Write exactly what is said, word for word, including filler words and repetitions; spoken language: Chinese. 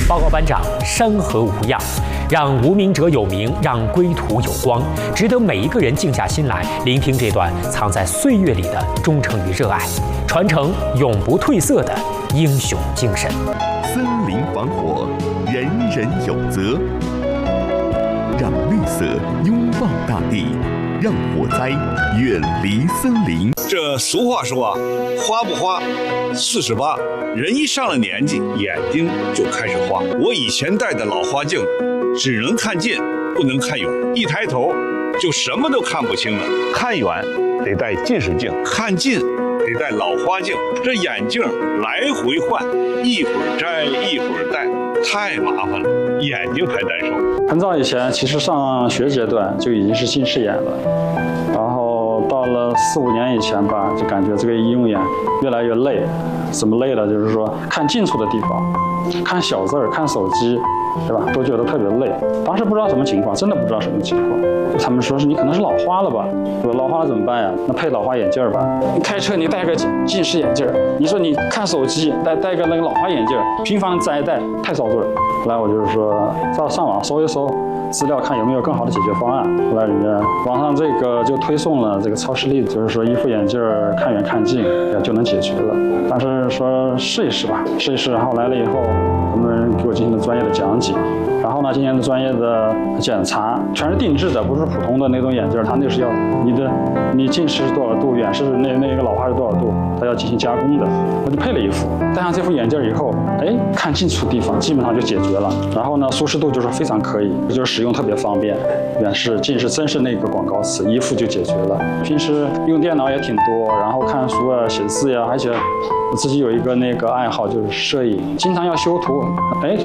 报告班长，山河无恙，让无名者有名，让归途有光，值得每一个人静下心来，聆听这段藏在岁月里的忠诚与热爱，传承永不褪色的英雄精神。 森林防火，人人有责。让绿色拥抱大地，让火灾远离森林。 这俗话说啊，花不花，四十八。人一上了年纪，眼睛就开始花。我以前戴的老花镜，只能看近，不能看远，一抬头就什么都看不清了。看远得戴近视镜，看近得戴老花镜。这眼镜来回换，一会儿摘一会儿戴，太麻烦了，眼睛还难受。 很早以前，其实上学阶段就已经是近视眼了，然后到了四五年以前吧，就感觉这个医用眼越来越累。怎么累了？就是说看近处的地方，看小字儿，看手机，对吧？都觉得特别累。当时不知道什么情况，真的不知道什么情况。他们说是你可能是老花了吧？我老花了怎么办呀？那配老花眼镜吧。你开车你戴个近视眼镜，你说你看手机戴戴个那个老花眼镜，频繁摘戴太遭罪。后来我就是说，上上网搜一搜资料，看有没有更好的解决方案。后来人家网上这个就推送了这个超视力，就是说一副眼镜看远看近就能解决了。但是说试一试吧，试一试。然后来了以后，他们给我进行了专业的讲解，然后呢进行了专业的检查，全是定制的，不是普通的那种眼镜，它那是要你的你近视是多少度，远视那那个老花是多少度，它要进行加工的。我就配了一副，戴上这副眼镜以后，哎，看近处地方基本上就解决了。然后呢，舒适度就是非常可以，就是使用特别方便。远视、近视真是那个广告词，一副就解决了。平时用电脑也挺多，然后看书啊、写字呀，而且我自己有一个那个爱好就是摄影，经常要修图。哎，